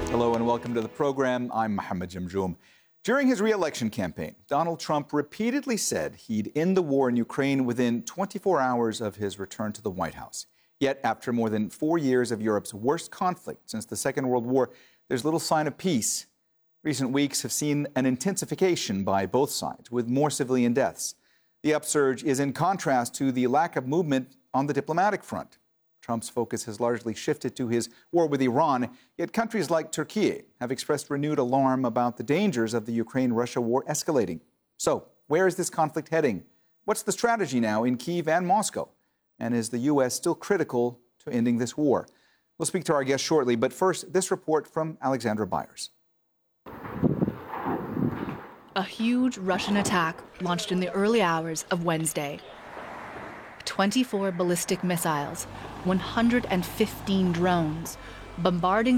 Hello and welcome to the program. I'm Mohammed Jamjoom. During his re-election campaign, Donald Trump repeatedly said he'd end the war in Ukraine within 24 hours of his return to the White House. Yet, after more than 4 years of Europe's worst conflict since the Second World War, there's little sign of peace. Recent weeks have seen an intensification by both sides, with more civilian deaths. The upsurge is in contrast to the lack of movement on the diplomatic front. Trump's focus has largely shifted to his war with Iran, yet countries like Turkey have expressed renewed alarm about the dangers of the Ukraine-Russia war escalating. So, where is this conflict heading? What's the strategy now in Kyiv and Moscow? And is the U.S. still critical to ending this war? We'll speak to our guest shortly, but first, this report from Alexandra Byers. A huge Russian attack launched in the early hours of Wednesday. 24 ballistic missiles, 115 drones, bombarding